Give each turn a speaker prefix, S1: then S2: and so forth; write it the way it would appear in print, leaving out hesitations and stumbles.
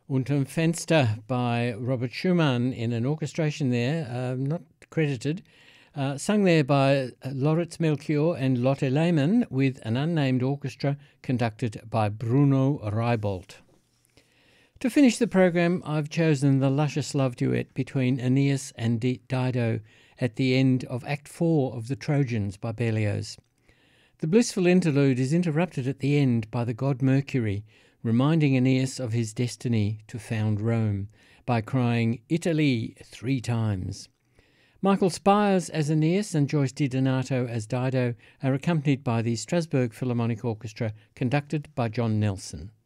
S1: Unterm Fenster by Robert Schumann in an orchestration there, not credited, sung there by Loritz Melchior and Lotte Lehmann with an unnamed orchestra conducted by Bruno Reibold. To finish the program, I've chosen the luscious love duet between Aeneas and Dido at the end of Act 4 of The Trojans by Berlioz. The blissful interlude is interrupted at the end by the god Mercury, reminding Aeneas of his destiny to found Rome by crying Italy 3 times. Michael Spires as Aeneas and Joyce DiDonato as Dido are accompanied by the Strasbourg Philharmonic Orchestra, conducted by John Nelson.